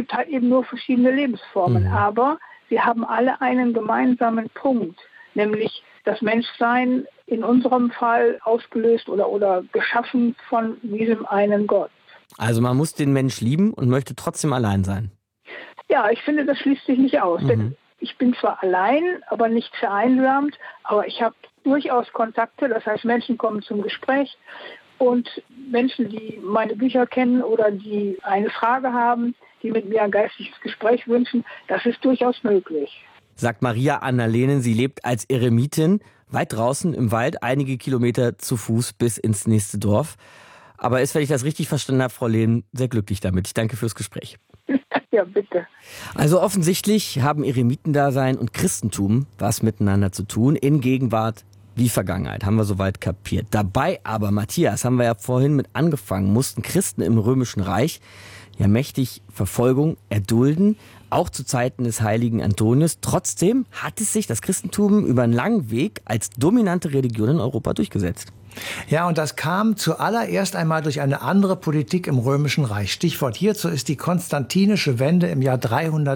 gibt halt eben nur verschiedene Lebensformen, aber sie haben alle einen gemeinsamen Punkt, nämlich das Menschsein in unserem Fall ausgelöst oder geschaffen von diesem einen Gott. Also man muss den Mensch lieben und möchte trotzdem allein sein. Ja, ich finde, das schließt sich nicht aus. Denn ich bin zwar allein, aber nicht vereinsamt, aber ich habe durchaus Kontakte, das heißt, Menschen kommen zum Gespräch und Menschen, die meine Bücher kennen oder die eine Frage haben, die mit mir ein geistiges Gespräch wünschen, das ist durchaus möglich. Sagt Maria Anna Lehnen, sie lebt als Eremitin weit draußen im Wald, einige Kilometer zu Fuß bis ins nächste Dorf. Aber ist, wenn ich das richtig verstanden habe, Frau Lehnen, sehr glücklich damit. Ich danke fürs Gespräch. Ja, bitte. Also offensichtlich haben Eremitendasein und Christentum was miteinander zu tun, in Gegenwart wie Vergangenheit, haben wir soweit kapiert. Dabei aber, Matthias, haben wir ja vorhin mit angefangen, mussten Christen im Römischen Reich ja mächtig Verfolgung erdulden, auch zu Zeiten des heiligen Antonius. Trotzdem hat es sich das Christentum über einen langen Weg als dominante Religion in Europa durchgesetzt. Ja, und das kam zuallererst einmal durch eine andere Politik im Römischen Reich. Stichwort hierzu ist die konstantinische Wende im Jahr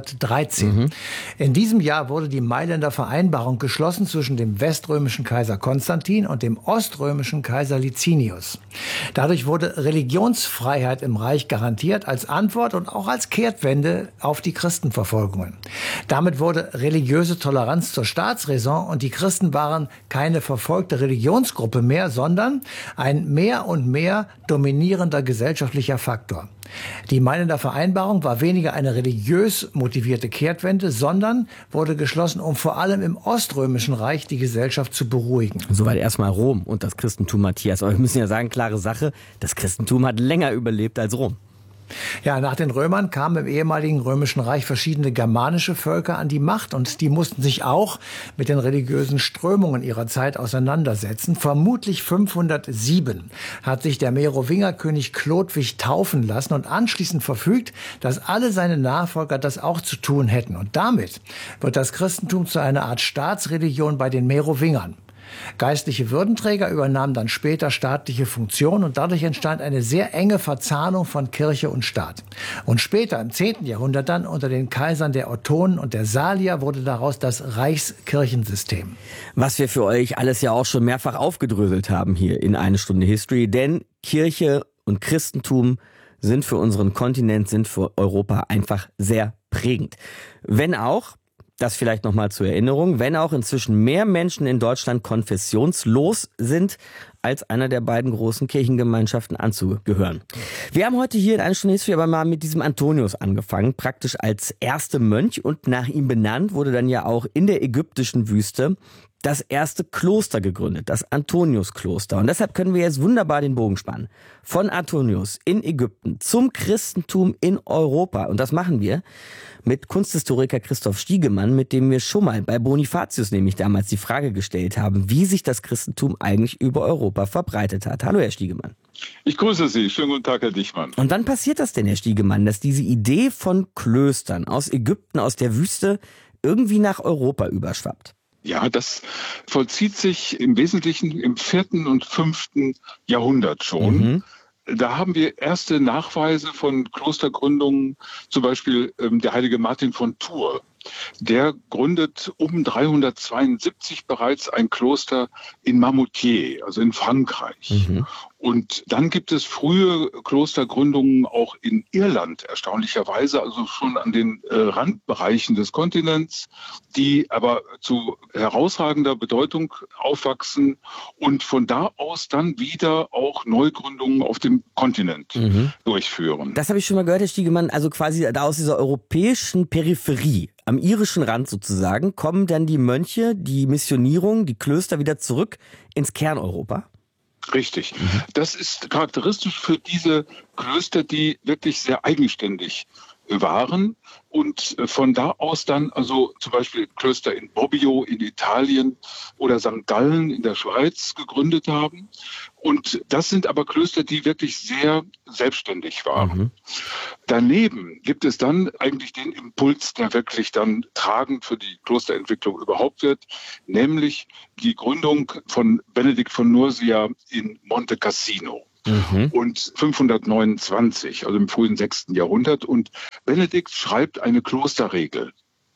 313. In diesem Jahr wurde die Mailänder Vereinbarung geschlossen zwischen dem weströmischen Kaiser Konstantin und dem oströmischen Kaiser Licinius. Dadurch wurde Religionsfreiheit im Reich garantiert als Antwort und auch als Kehrtwende auf die Christenverfolgungen. Damit wurde religiöse Toleranz zur Staatsräson und die Christen waren keine verfolgte Religionsgruppe mehr, sondern ein mehr und mehr dominierender gesellschaftlicher Faktor. Die Mailänder Vereinbarung war weniger eine religiös motivierte Kehrtwende, sondern wurde geschlossen, um vor allem im Oströmischen Reich die Gesellschaft zu beruhigen. Soweit erstmal Rom und das Christentum, Matthias. Aber wir müssen ja sagen, klare Sache, das Christentum hat länger überlebt als Rom. Ja, nach den Römern kamen im ehemaligen Römischen Reich verschiedene germanische Völker an die Macht und die mussten sich auch mit den religiösen Strömungen ihrer Zeit auseinandersetzen. Vermutlich 507 hat sich der Merowingerkönig Chlodwig taufen lassen und anschließend verfügt, dass alle seine Nachfolger das auch zu tun hätten. Und damit wird das Christentum zu einer Art Staatsreligion bei den Merowingern. Geistliche Würdenträger übernahmen dann später staatliche Funktionen und dadurch entstand eine sehr enge Verzahnung von Kirche und Staat. Und später, im 10. Jahrhundert dann, unter den Kaisern der Ottonen und der Salier, wurde daraus das Reichskirchensystem. Was wir für euch alles ja auch schon mehrfach aufgedröselt haben hier in Eine Stunde History, denn Kirche und Christentum sind für unseren Kontinent, sind für Europa einfach sehr prägend. Wenn auch, das vielleicht nochmal zur Erinnerung, wenn auch inzwischen mehr Menschen in Deutschland konfessionslos sind, als einer der beiden großen Kirchengemeinschaften anzugehören. Wir haben heute hier in Eine Stunde History aber mal mit diesem Antonius angefangen, praktisch als erster Mönch, und nach ihm benannt wurde dann ja auch in der ägyptischen Wüste das erste Kloster gegründet, das Antoniuskloster. Und deshalb können wir jetzt wunderbar den Bogen spannen. Von Antonius in Ägypten zum Christentum in Europa. Und das machen wir mit Kunsthistoriker Christoph Stiegemann, mit dem wir schon mal bei Bonifatius nämlich damals die Frage gestellt haben, wie sich das Christentum eigentlich über Europa verbreitet hat. Hallo, Herr Stiegemann. Ich grüße Sie. Schönen guten Tag, Herr Dichmann. Und wann passiert das denn, Herr Stiegemann, dass diese Idee von Klöstern aus Ägypten, aus der Wüste, irgendwie nach Europa überschwappt? Ja, das vollzieht sich im Wesentlichen im 4. und 5. Jahrhundert schon. Da haben wir erste Nachweise von Klostergründungen, zum Beispiel der heilige Martin von Tours. Der gründet um 372 bereits ein Kloster in Marmoutier, also in Frankreich. Und dann gibt es frühe Klostergründungen auch in Irland, erstaunlicherweise, also schon an den Randbereichen des Kontinents, die aber zu herausragender Bedeutung aufwachsen und von da aus dann wieder auch Neugründungen auf dem Kontinent durchführen. Das habe ich schon mal gehört, Herr Stiegemann, also quasi da aus dieser europäischen Peripherie, am irischen Rand sozusagen, kommen dann die Mönche, die Missionierung, die Klöster wieder zurück ins Kerneuropa? Richtig. Das ist charakteristisch für diese Klöster, die wirklich sehr eigenständig waren und von da aus dann also zum Beispiel Klöster in Bobbio in Italien oder St. Gallen in der Schweiz gegründet haben. Und das sind aber Klöster, die wirklich sehr selbstständig waren. Daneben gibt es dann eigentlich den Impuls, der wirklich dann tragend für die Klosterentwicklung überhaupt wird, nämlich die Gründung von Benedikt von Nursia in Monte Cassino. und 529, also im frühen 6. Jahrhundert. Und Benedikt schreibt eine Klosterregel.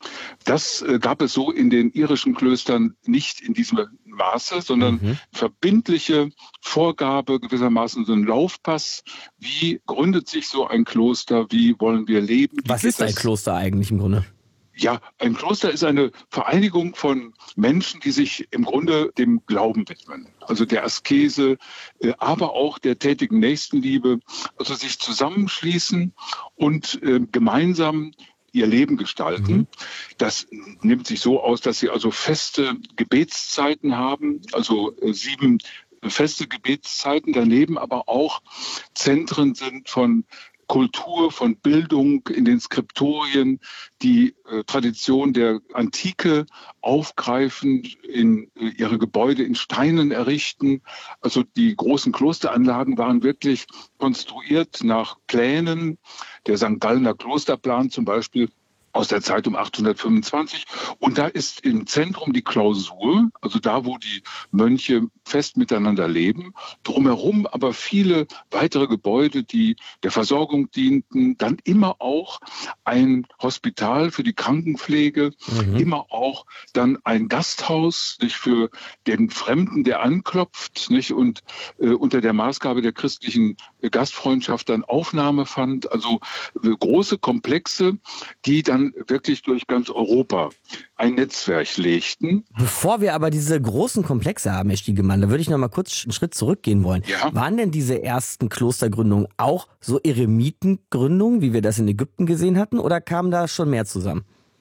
Das gab es so in den irischen Klöstern nicht in diesem Maße, sondern verbindliche Vorgabe, gewissermaßen so ein Laufpass. Wie gründet sich so ein Kloster? Wie wollen wir leben? Was ist ein Kloster eigentlich im Grunde? Ja, ein Kloster ist eine Vereinigung von Menschen, die sich im Grunde dem Glauben widmen. Also der Askese, aber auch der tätigen Nächstenliebe. Also sich zusammenschließen und gemeinsam ihr Leben gestalten. Das nimmt sich so aus, dass sie also feste Gebetszeiten haben, also 7 feste Gebetszeiten, daneben aber auch Zentren sind von Kultur, von Bildung in den Skriptorien, die Tradition der Antike aufgreifen, in ihre Gebäude in Steinen errichten. Also die großen Klosteranlagen waren wirklich konstruiert nach Plänen. Der St. Gallener Klosterplan zum Beispiel aus der Zeit um 825. Und da ist im Zentrum die Klausur, also da, wo die Mönche fest miteinander leben. Drumherum aber viele weitere Gebäude, die der Versorgung dienten. Dann immer auch ein Hospital für die Krankenpflege, immer auch dann ein Gasthaus, nicht, für den Fremden, der anklopft, nicht, und unter der Maßgabe der christlichen Gastfreundschaft dann Aufnahme fand. Also große Komplexe, die dann wirklich durch ganz Europa ein Netzwerk legten. Bevor wir aber diese großen Komplexe haben, Herr Stiegemann, da würde ich noch mal kurz einen Schritt zurückgehen wollen. Ja. Waren denn diese ersten Klostergründungen auch so Eremitengründungen, wie wir das in Ägypten gesehen hatten, oder kam da schon mehr zusammen?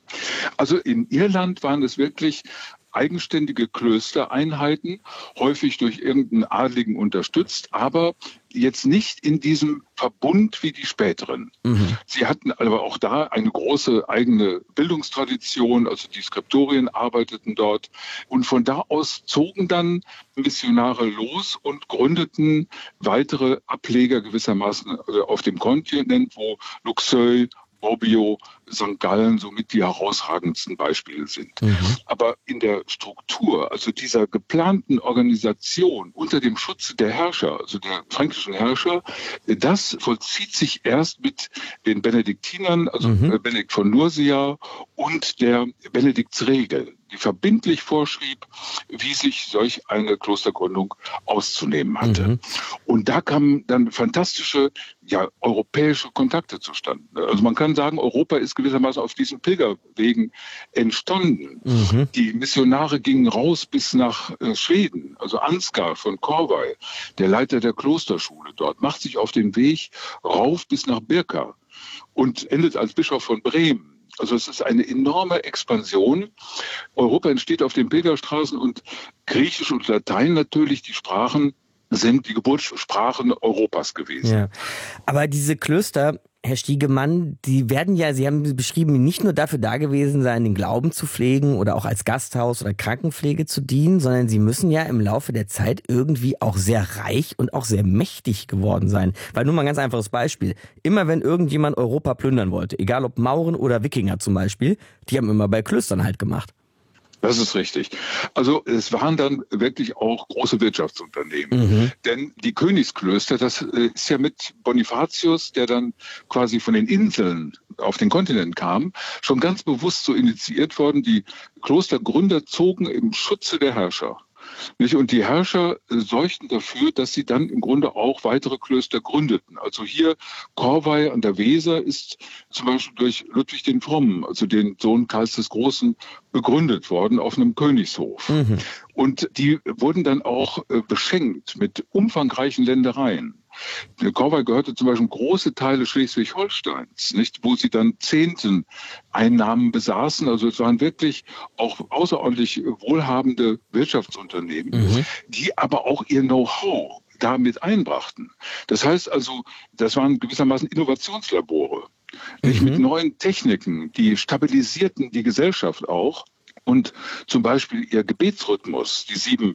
Also in Irland waren es wirklich eigenständige Klöstereinheiten, häufig durch irgendeinen Adligen unterstützt, aber jetzt nicht in diesem Verbund wie die späteren. Sie hatten aber auch da eine große eigene Bildungstradition, also die Skriptorien arbeiteten dort. Und von da aus zogen dann Missionare los und gründeten weitere Ableger gewissermaßen auf dem Kontinent, wo Luxeuil, Bobbio, St. Gallen somit die herausragendsten Beispiele sind. Aber in der Struktur, also dieser geplanten Organisation unter dem Schutz der Herrscher, also der fränkischen Herrscher, das vollzieht sich erst mit den Benediktinern, also Benedikt von Nursia und der Benediktsregel, die verbindlich vorschrieb, wie sich solch eine Klostergründung auszunehmen hatte. Und da kamen dann fantastische, europäische Kontakte zustande. Also man kann sagen, Europa ist gewissermaßen auf diesen Pilgerwegen entstanden. Die Missionare gingen raus bis nach Schweden. Also Ansgar von Corvey, der Leiter der Klosterschule dort, macht sich auf den Weg rauf bis nach Birka und endet als Bischof von Bremen. Also es ist eine enorme Expansion. Europa entsteht auf den Pilgerstraßen und Griechisch und Latein natürlich, die Sprachen sind die Geburtssprachen Europas gewesen. Ja. Aber diese Klöster, Herr Stiegemann, die werden ja, Sie haben beschrieben, nicht nur dafür da gewesen sein, den Glauben zu pflegen oder auch als Gasthaus oder Krankenpflege zu dienen, sondern sie müssen ja im Laufe der Zeit irgendwie auch sehr reich und auch sehr mächtig geworden sein. Weil nur mal ein ganz einfaches Beispiel. Immer wenn irgendjemand Europa plündern wollte, egal ob Mauren oder Wikinger zum Beispiel, die haben immer bei Klöstern halt gemacht. Das ist richtig. Also es waren dann wirklich auch große Wirtschaftsunternehmen. Denn die Königsklöster, das ist ja mit Bonifatius, der dann quasi von den Inseln auf den Kontinent kam, schon ganz bewusst so initiiert worden. Die Klostergründer zogen im Schutze der Herrscher. Und die Herrscher sorgten dafür, dass sie dann im Grunde auch weitere Klöster gründeten. Also hier Corvey an der Weser ist zum Beispiel durch Ludwig den Frommen, also den Sohn Karls des Großen, begründet worden auf einem Königshof. Und die wurden dann auch beschenkt mit umfangreichen Ländereien. Corvey gehörte zum Beispiel große Teile Schleswig-Holsteins, nicht, wo sie dann Zehnteneinnahmen besaßen. Also es waren wirklich auch außerordentlich wohlhabende Wirtschaftsunternehmen, die aber auch ihr Know-how damit einbrachten. Das heißt also, das waren gewissermaßen Innovationslabore, nicht, mit neuen Techniken, die stabilisierten die Gesellschaft auch. Und zum Beispiel ihr Gebetsrhythmus, die 7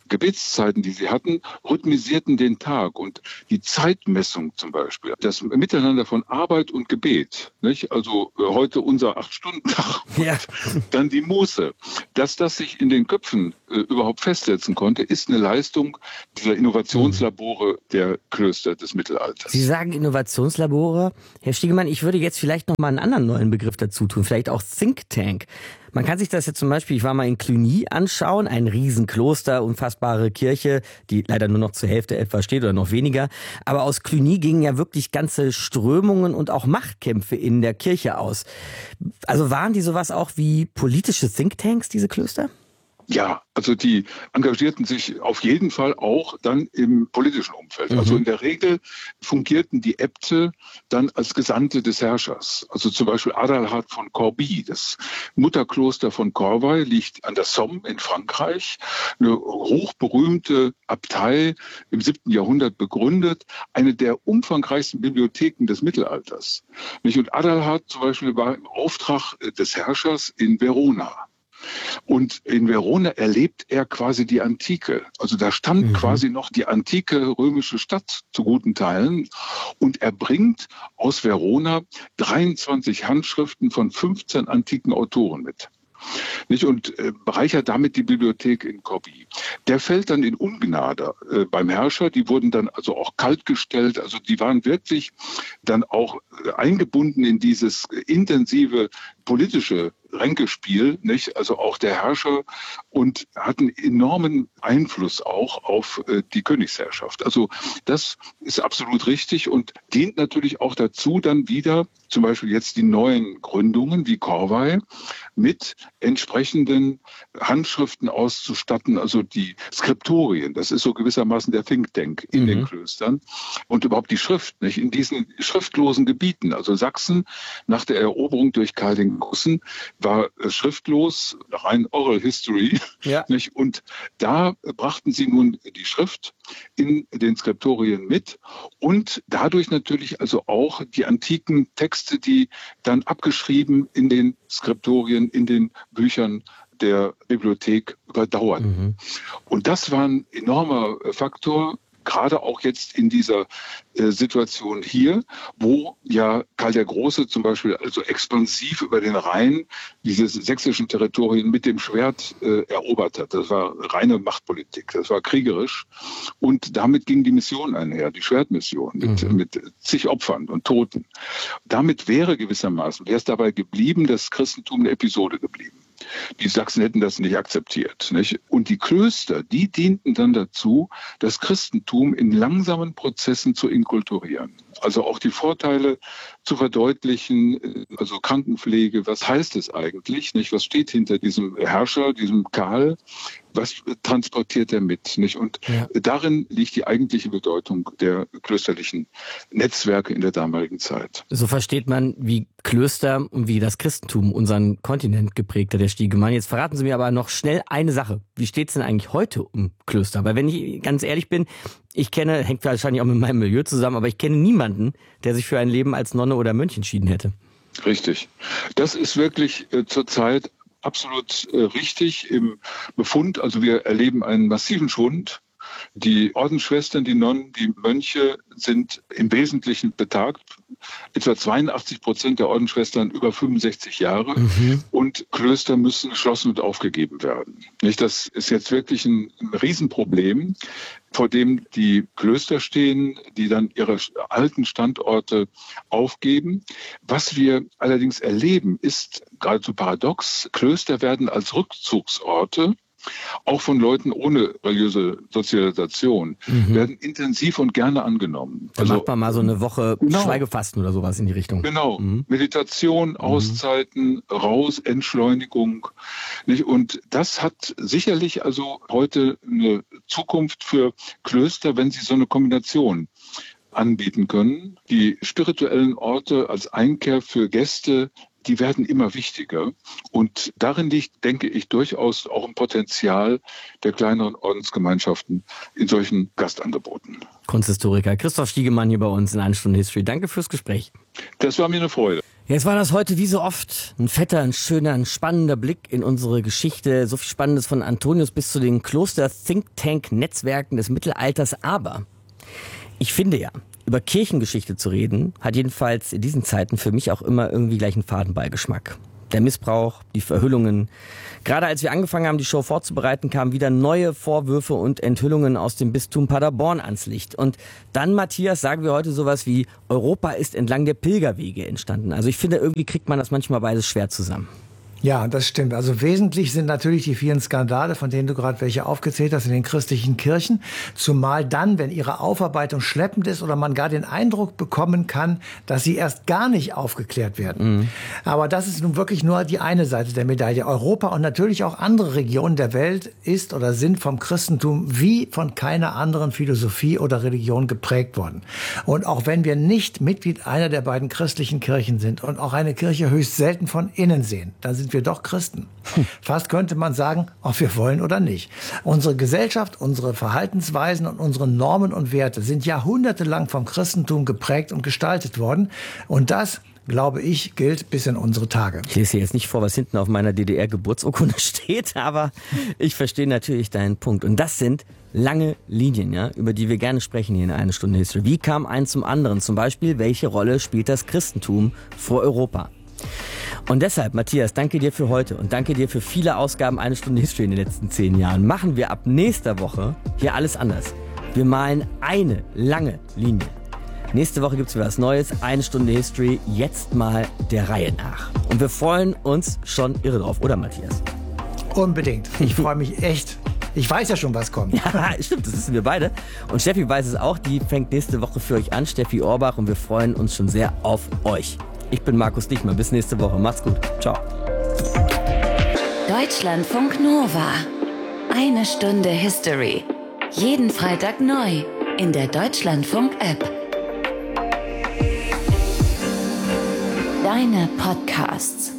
Gebetszeiten, die sie hatten, rhythmisierten den Tag. Und die Zeitmessung zum Beispiel, das Miteinander von Arbeit und Gebet, nicht? Also heute unser 8-Stunden-Tag, ja. Dann die Muße. Dass das sich in den Köpfen überhaupt festsetzen konnte, ist eine Leistung dieser Innovationslabore der Klöster des Mittelalters. Sie sagen Innovationslabore. Herr Stiegemann, ich würde jetzt vielleicht noch mal einen anderen neuen Begriff dazu tun, vielleicht auch Think Tank. Man kann sich das jetzt zum Beispiel, ich war mal in Cluny, anschauen, ein Riesenkloster, unfassbare Kirche, die leider nur noch zur Hälfte etwa steht oder noch weniger. Aber aus Cluny gingen ja wirklich ganze Strömungen und auch Machtkämpfe in der Kirche aus. Also waren die sowas auch wie politische Thinktanks, diese Klöster? Ja, also die engagierten sich auf jeden Fall auch dann im politischen Umfeld. Also in der Regel fungierten die Äbte dann als Gesandte des Herrschers. Also zum Beispiel Adalhard von Corbie, das Mutterkloster von Corvey, liegt an der Somme in Frankreich. Eine hochberühmte Abtei im 7. Jahrhundert begründet, eine der umfangreichsten Bibliotheken des Mittelalters. Und Adalhard zum Beispiel war im Auftrag des Herrschers in Verona. Und in Verona erlebt er quasi die Antike. Also da stand quasi noch die antike römische Stadt zu guten Teilen. Und er bringt aus Verona 23 Handschriften von 15 antiken Autoren mit. Und bereichert damit die Bibliothek in Corbie. Der fällt dann in Ungnade beim Herrscher. Die wurden dann also auch kaltgestellt. Also die waren wirklich dann auch eingebunden in dieses intensive politische Ränkespiel, nicht? Also auch der Herrscher, und hatten enormen Einfluss auch auf die Königsherrschaft. Also das ist absolut richtig und dient natürlich auch dazu, dann wieder zum Beispiel jetzt die neuen Gründungen wie Corvey mit entsprechenden Handschriften auszustatten, also die Skriptorien, das ist so gewissermaßen der Think Tank in den Klöstern und überhaupt die Schrift, nicht? In diesen schriftlosen Gebieten, also Sachsen nach der Eroberung durch Karl den Großen war schriftlos, rein Oral History, nicht? Und da brachten sie nun die Schrift in den Skriptorien mit und dadurch natürlich also auch die antiken Texte, die dann abgeschrieben in den Skriptorien, in den Büchern der Bibliothek überdauerten. Und das war ein enormer Faktor, gerade auch jetzt in dieser Situation hier, wo ja Karl der Große zum Beispiel also expansiv über den Rhein diese sächsischen Territorien mit dem Schwert erobert hat. Das war reine Machtpolitik, das war kriegerisch und damit ging die Mission einher, die Schwertmission mit zig Opfern und Toten. Damit wäre es dabei geblieben, das Christentum eine Episode geblieben. Die Sachsen hätten das nicht akzeptiert, nicht? Und die Klöster, die dienten dann dazu, das Christentum in langsamen Prozessen zu inkulturieren. Also auch die Vorteile zu verdeutlichen, also Krankenpflege, was heißt es eigentlich, nicht? Was steht hinter diesem Herrscher, diesem Karl? Was transportiert er mit, nicht? Und darin liegt die eigentliche Bedeutung der klösterlichen Netzwerke in der damaligen Zeit. So versteht man, wie Klöster und wie das Christentum unseren Kontinent geprägt hat, der Stiegemann. Jetzt verraten Sie mir aber noch schnell eine Sache. Wie steht es denn eigentlich heute um Klöster? Weil wenn ich ganz ehrlich bin, ich kenne, hängt wahrscheinlich auch mit meinem Milieu zusammen, aber ich kenne niemanden, der sich für ein Leben als Nonne oder Mönch entschieden hätte. Richtig. Das ist wirklich zurzeit absolut richtig im Befund. Also wir erleben einen massiven Schwund. Die Ordensschwestern, die Nonnen, die Mönche sind im Wesentlichen betagt. Etwa 82% der Ordensschwestern über 65 Jahre. Und Klöster müssen geschlossen und aufgegeben werden. Das ist jetzt wirklich ein Riesenproblem, vor dem die Klöster stehen, die dann ihre alten Standorte aufgeben. Was wir allerdings erleben, ist geradezu paradox. Klöster werden als Rückzugsorte auch von Leuten ohne religiöse Sozialisation, werden intensiv und gerne angenommen. Da macht man mal so eine Woche Schweigefasten oder sowas in die Richtung. Genau, Meditation, Auszeiten, raus, Entschleunigung. Nicht? Und das hat sicherlich also heute eine Zukunft für Klöster, wenn sie so eine Kombination anbieten können. Die spirituellen Orte als Einkehr für Gäste, die werden immer wichtiger. Und darin liegt, denke ich, durchaus auch ein Potenzial der kleineren Ordensgemeinschaften in solchen Gastangeboten. Kunsthistoriker Christoph Stiegemann hier bei uns in 1 Stunde History. Danke fürs Gespräch. Das war mir eine Freude. Jetzt war das heute wie so oft ein fetter, ein schöner, ein spannender Blick in unsere Geschichte. So viel Spannendes von Antonius bis zu den Kloster-Think-Tank-Netzwerken des Mittelalters. Aber ich finde ja, über Kirchengeschichte zu reden, hat jedenfalls in diesen Zeiten für mich auch immer irgendwie gleich einen Fadenbeigeschmack. Der Missbrauch, die Verhüllungen. Gerade als wir angefangen haben, die Show vorzubereiten, kamen wieder neue Vorwürfe und Enthüllungen aus dem Bistum Paderborn ans Licht. Und dann, Matthias, sagen wir heute sowas wie, Europa ist entlang der Pilgerwege entstanden. Also ich finde, irgendwie kriegt man das manchmal beides schwer zusammen. Ja, das stimmt. Also wesentlich sind natürlich die vielen Skandale, von denen du gerade welche aufgezählt hast in den christlichen Kirchen. Zumal dann, wenn ihre Aufarbeitung schleppend ist oder man gar den Eindruck bekommen kann, dass sie erst gar nicht aufgeklärt werden. Aber das ist nun wirklich nur die eine Seite der Medaille. Europa und natürlich auch andere Regionen der Welt ist oder sind vom Christentum wie von keiner anderen Philosophie oder Religion geprägt worden. Und auch wenn wir nicht Mitglied einer der beiden christlichen Kirchen sind und auch eine Kirche höchst selten von innen sehen, dann sind wir doch Christen. Fast könnte man sagen, ob wir wollen oder nicht. Unsere Gesellschaft, unsere Verhaltensweisen und unsere Normen und Werte sind jahrhundertelang vom Christentum geprägt und gestaltet worden. Und das, glaube ich, gilt bis in unsere Tage. Ich lese jetzt nicht vor, was hinten auf meiner DDR-Geburtsurkunde steht, aber ich verstehe natürlich deinen Punkt. Und das sind lange Linien, ja, über die wir gerne sprechen hier in Eine Stunde History. Wie kam eins zum anderen? Zum Beispiel, welche Rolle spielt das Christentum vor Europa? Und deshalb, Matthias, danke dir für heute und danke dir für viele Ausgaben Eine Stunde History in den letzten 10 Jahren. Machen wir ab nächster Woche hier alles anders. Wir malen eine lange Linie. Nächste Woche gibt's wieder was Neues. Eine Stunde History, jetzt mal der Reihe nach. Und wir freuen uns schon irre drauf, oder Matthias? Unbedingt. Ich freue mich echt. Ich weiß ja schon, was kommt. Ja, stimmt, das wissen wir beide. Und Steffi weiß es auch, die fängt nächste Woche für euch an, Steffi Orbach. Und wir freuen uns schon sehr auf euch. Ich bin Markus Dichmann. Bis nächste Woche. Macht's gut. Ciao. Deutschlandfunk Nova. Eine Stunde History. Jeden Freitag neu in der Deutschlandfunk-App. Deine Podcasts.